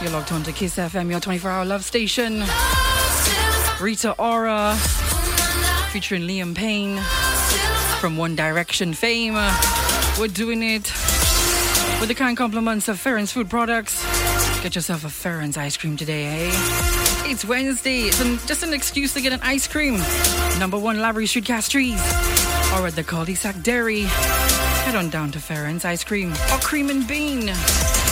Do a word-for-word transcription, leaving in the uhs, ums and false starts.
You're locked on to Kiss F M, your twenty-four hour love station. Rita Ora, featuring Liam Payne from One Direction fame. We're doing it with the kind compliments of Ferrens Food Products. Get yourself a Ferrens ice cream today, hey? It's Wednesday. It's an, just an excuse to get an ice cream. Number one, Lavery Street, Castries. Or at the Cul-de-sac Dairy. Head on down to Ferrens Ice Cream or Cream and Bean.